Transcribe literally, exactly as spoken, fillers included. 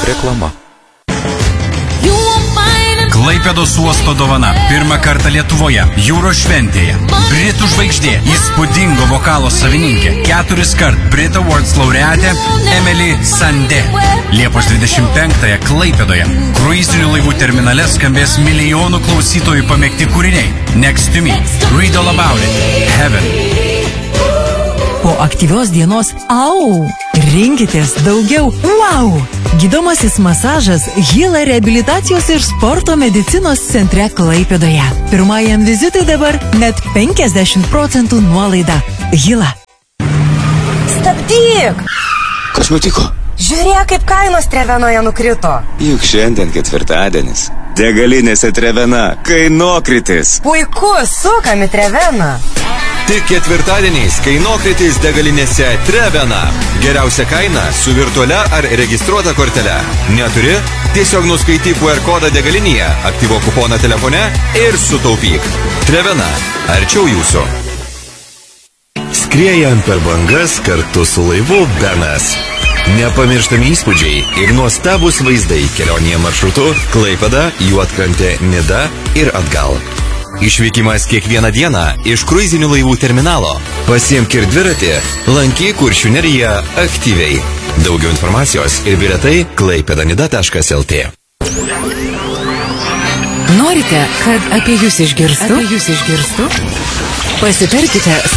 Reklama. Klaipėdos uosto dovana. Pirmą kartą Lietuvoje. Jūros šventėje. Britų žvaigždė. Įspūdingo vokalo savininkė. Keturis kart Brit Awards laureatė Emily Sandé. Liepos dvidešimt penktąją Klaipėdoje. Kruizinių laivų terminale skambės milijonų klausytojų pamėgti kūriniai. Next to me. Read all about it. Heaven. Po aktyvios dienos au, rinkitės daugiau wow. Gydomasis masažas Hila reabilitacijos ir sporto medicinos centre Klaipėdoje. Pirmajam vizitui dabar net penkiasdešimt procentų nuolaida. Hila. Stabdyk! Kas nutiko? Žiūrėk, kaip kainos Trevenoje nukrito. Juk šiandien ketvirtadienis. Degalinėse Trevena kainokritis. Puiku, sukam į Treveną. Tik ketvirtadieniais kainokritis degalinėse Trevena. Geriausia kaina su virtualia ar registruota kortele. Neturi? Tiesiog nuskaityk Q R kodą degalinėje, aktyvuok kuponą telefone ir sutaupyk. Trevena. Arčiau jūsų. Skriejant per bangas kartu su laivu Benas. Nepamirštami įspūdžiai ir nuostabus vaizdai kelionėje maršrutu Klaipėda, Juodkrantė, Nida ir atgal. Išvykimas kiekvieną dieną iš kruizinių laivų terminalo. Pasiimk ir dviratį, lankyk Kuršių neriją aktyviai. Daugiau informacijos ir bilietai klaipėdanida taškas el tė. Norite, kad apie jūs išgirstų? Apie jūs išgirstų? Pasitarkite